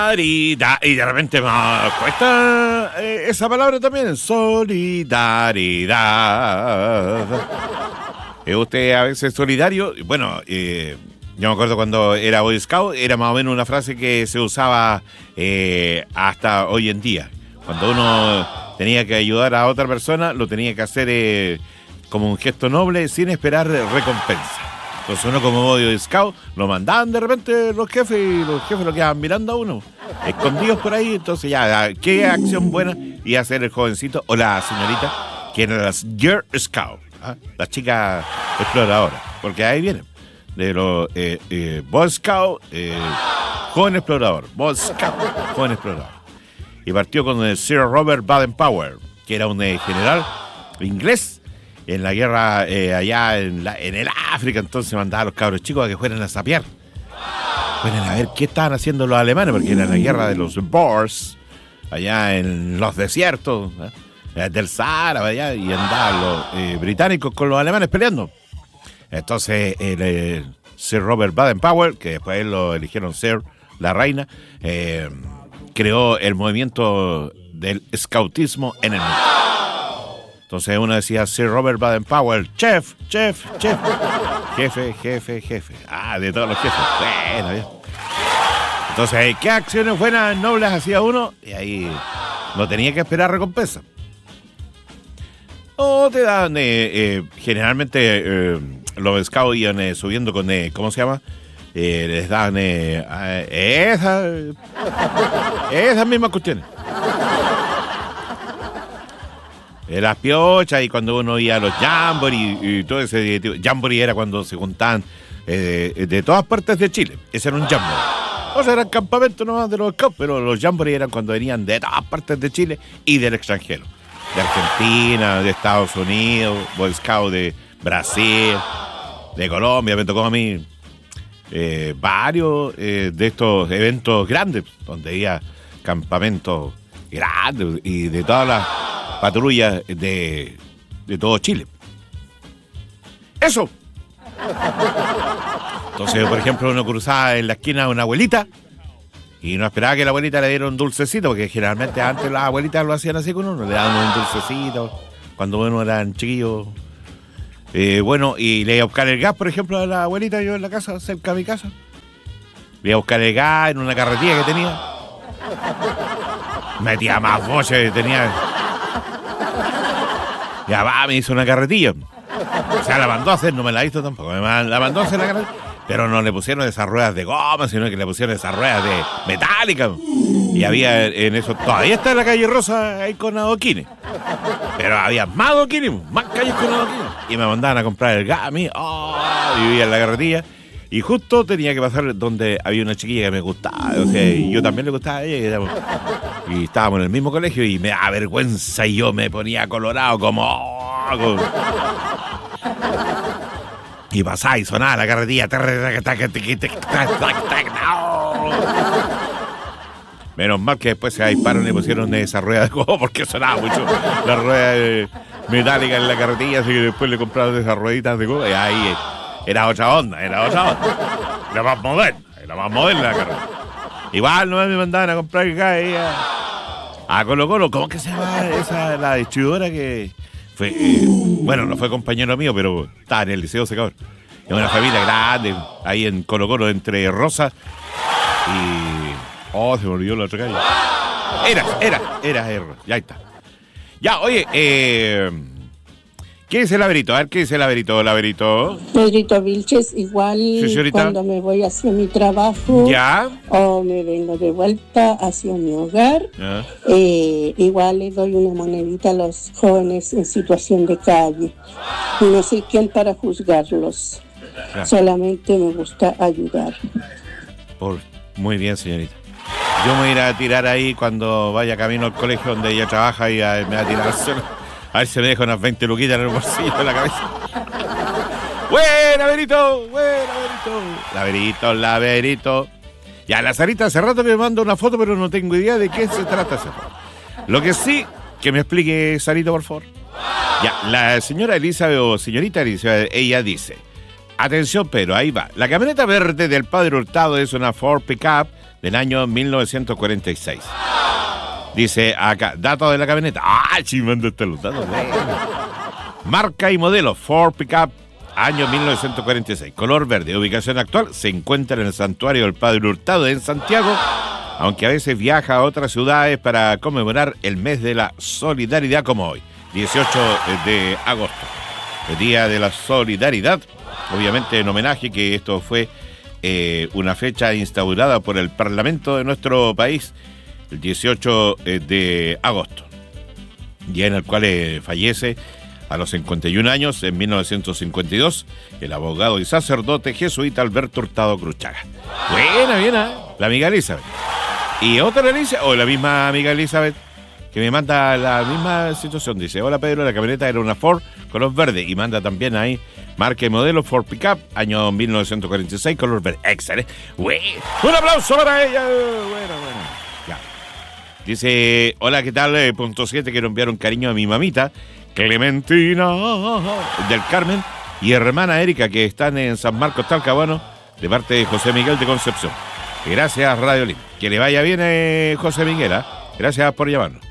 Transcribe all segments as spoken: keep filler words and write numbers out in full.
Solidaridad. Y de repente me cuesta eh, esa palabra también. Solidaridad. ¿Es usted a veces solidario? Bueno, eh, yo me acuerdo cuando era Boy Scout, era más o menos una frase que se usaba eh, hasta hoy en día. Cuando uno tenía que ayudar a otra persona, lo tenía que hacer eh, como un gesto noble, sin esperar recompensa. Entonces uno como Boy Scout, lo mandaban de repente los jefes, y los jefes lo quedaban mirando a uno, escondidos por ahí. Entonces ya, ¿qué acción buena iba a hacer el jovencito o la señorita, que eran las Girl Scout? ¿Ah? La chica exploradora, porque ahí vienen de los eh, eh, Boy Scout, eh, joven explorador, Boy Scout, joven explorador. Y partió con el Sir Robert Baden-Powell, que era un eh, general inglés en la guerra eh, allá en, la, en el África. Entonces mandaba a los cabros chicos a que fueran a sapear, fueran a ver qué estaban haciendo los alemanes, porque era la guerra de los Boers allá en los desiertos, ¿eh? del Sahara, allá, y andaban los eh, británicos con los alemanes peleando. Entonces el eh, Sir Robert Baden-Powell, que después lo eligieron Sir, la reina, eh, creó el movimiento del scoutismo en el mundo. Entonces uno decía Sir Robert Baden-Powell, chef, chef, chef, jefe, jefe, jefe. Ah, de todos los jefes. Bueno, bien. Entonces, ¿qué acciones buenas, nobles hacía uno? Y ahí no tenía que esperar recompensa. O te dan, eh, eh, generalmente eh, los scouts iban eh, subiendo con, eh, ¿cómo se llama? Eh, les dan eh, eh, esa, esas mismas cuestiones. Eh, las piochas, y cuando uno iba a los jamboree y todo ese tipo. Jamboree era cuando se juntaban eh, de todas partes de Chile. Ese era un jamboree. O sea, eran campamentos nomás de los scouts, pero los jamboree eran cuando venían de todas partes de Chile y del extranjero. De Argentina, de Estados Unidos, Boy Scout de Brasil, de Colombia. Me tocó a mí eh, varios eh, de estos eventos grandes, donde había campamentos grandes y de todas las patrullas de, de todo Chile. Eso. Entonces, por ejemplo, uno cruzaba en la esquina a una abuelita y no esperaba que la abuelita le diera un dulcecito, porque generalmente antes las abuelitas lo hacían así con uno, le daban un dulcecito cuando uno era chiquillo. Eh, bueno, y le iba a buscar el gas, por ejemplo, a la abuelita, yo en la casa, cerca de mi casa. Le iba a buscar el gas en una carretilla que tenía. Metía más boches, tenía. Ya va, me hizo una carretilla. O sea, la mandó a hacer, no me la hizo tampoco. La mandó a hacer la carretilla. Pero no le pusieron esas ruedas de goma, sino que le pusieron esas ruedas de metálica. Y había en eso, todavía está en la calle Rosa ahí con adoquines. Pero había más adoquines, más calles con adoquines. Y me mandaban a comprar el gas a mí. Oh, vivía en la carretilla. Y justo tenía que pasar donde había una chiquilla que me gustaba. O sea, y yo también le gustaba a ella. Y, éramos, y estábamos en el mismo colegio y me da vergüenza y yo me ponía colorado como... Oh, como y pasaba y sonaba la carretilla. Menos mal que después se dispararon y pusieron esa rueda de goma, porque sonaba mucho la rueda de metálica en la carretilla, así que después le compraron esas rueditas de goma y ahí era otra onda, era otra onda. Era más moderna, era más moderna la carretilla. Igual no me mandaban a comprar acá a, a Colo Colo. ¿Cómo que se llama esa, la distribuidora que fue, eh, bueno, no fue compañero mío, pero estaba en el Liceo Secador? Es una familia grande, ahí en Colo Colo, entre Rosa y... Oh, se me olvidó la otra calle. Era, era, era, era, ya está. Ya, oye, eh... ¿qué dice el Laberito? A ver, ¿qué dice el Laberito, Laberito? Pedrito Vilches, igual sí, cuando me voy hacia mi trabajo, ¿ya? O me vengo de vuelta hacia mi hogar, eh, igual le doy una monedita a los jóvenes en situación de calle. Y no soy quien para juzgarlos, claro. Solamente me gusta ayudar. Por... Muy bien, señorita. Yo me voy a ir a tirar ahí cuando vaya camino al colegio donde ella trabaja y a, me va a tirar solo. A ver si me deja unas veinte luquitas en el bolsillo de la cabeza. ¡Buen Laberito! ¡Buen Laberito! Laberito, Laberito. Ya, la Sarita hace rato me manda una foto, pero no tengo idea de qué se trata esa foto. Lo que sí, que me explique, Sarito, por favor. Ya, la señora Elizabeth, o señorita Elizabeth, ella dice: atención, pero ahí va. La camioneta verde del padre Hurtado es una Ford Pickup del año mil novecientos cuarenta y seis. Dice acá, datos de la camioneta. ¡Ah, sí, mandaste los datos! Marca y modelo, Ford Pickup, año mil novecientos cuarenta y seis. Color verde, ubicación actual, se encuentra en el Santuario del Padre Hurtado en Santiago, aunque a veces viaja a otras ciudades para conmemorar el mes de la solidaridad como hoy, dieciocho de agosto. El Día de la Solidaridad, obviamente en homenaje que esto fue eh, una fecha instaurada por el Parlamento de nuestro país, el dieciocho de agosto, día en el cual eh, fallece a los cincuenta y un años, en mil novecientos cincuenta y dos, el abogado y sacerdote jesuita Alberto Hurtado Cruchaga. Buena, bien, ¿eh? La amiga Elizabeth. Y otra Elizabeth, o la misma amiga Elizabeth, que me manda la misma situación. Dice, hola Pedro, la camioneta era una Ford color verde. Y manda también ahí, marca y modelo Ford Pickup, año mil novecientos cuarenta y seis, color verde. Excelente. Un aplauso para ella. Bueno, bueno. Ya. Dice, hola, ¿qué tal? Eh, punto siete, quiero enviar un cariño a mi mamita, Clementina del Carmen, y hermana Erika, que están en San Marcos, Talcahuano, de parte de José Miguel de Concepción. Gracias, Radio Lima. Que le vaya bien, eh, José Miguel. ¿eh? Gracias por llamarnos.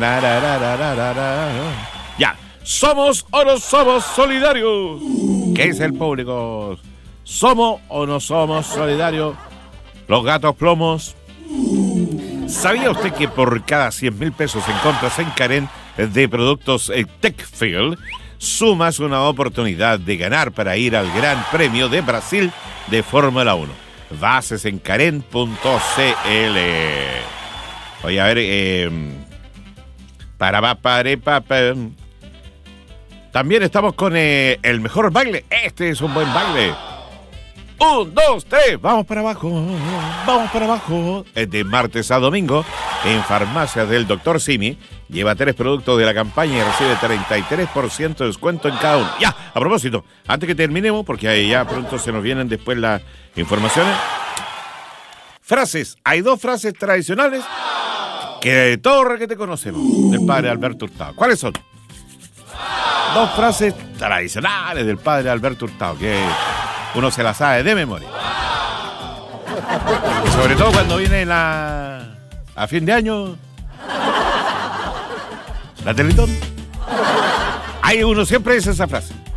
Ya, ¿somos o no somos solidarios? ¿Qué es el público? ¿Somos o no somos solidarios? Los gatos plomos. ¿Sabía usted que por cada cien mil pesos en compras en Karen de productos eh, Techfield, sumas una oportunidad de ganar para ir al Gran Premio de Brasil de Fórmula uno? Bases en karen punto c l. Oye, a ver, eh, para, para, para, para, para. También estamos con eh, el mejor baile. Este es un buen baile. Un, dos, tres, vamos para abajo, vamos para abajo. Es de martes a domingo en farmacias del doctor Simi. Lleva tres productos de la campaña y recibe treinta y tres por ciento de descuento en cada uno. Ya, a propósito, antes que terminemos, porque ahí ya pronto se nos vienen después las informaciones. Frases, hay dos frases tradicionales que de todo que te conocemos, del padre Alberto Hurtado. ¿Cuáles son? Dos frases tradicionales del padre Alberto Hurtado, que uno se las sabe de memoria. Y sobre todo cuando viene la a fin de año la Teletón. Hay uno siempre dice esa frase.